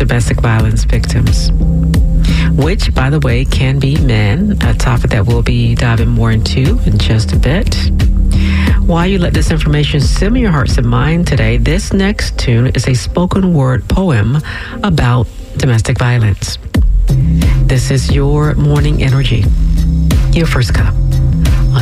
domestic violence victims, which, by the way, can be men, a topic that we'll be diving more into in just a bit. While you let this information simmer your hearts and mind today, this next tune is a spoken word poem about domestic violence. This is your morning energy, your first cup.